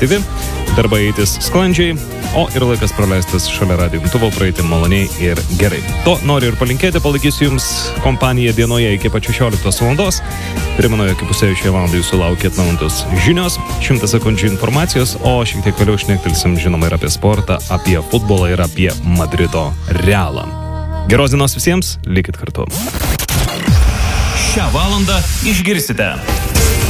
efektyvi, darbai eitis sklandžiai, o ir laikas praleistas šalia radijo imtuvo praeiti maloniai ir gerai. To noriu ir palinkėti, palaikysiu Jums kompaniją dienoje iki pat 16 valandos. Primenu, jog pusėje šią valandą Jūsų laukia atnaujintos žinios, 100 sekundžių informacijos, o šiek tiek vėliau šnektelsim žinoma ir apie sportą, apie futbolą ir apie Madrido Realą. Geros dienos visiems, likit kartu. Šią valandą išgirsite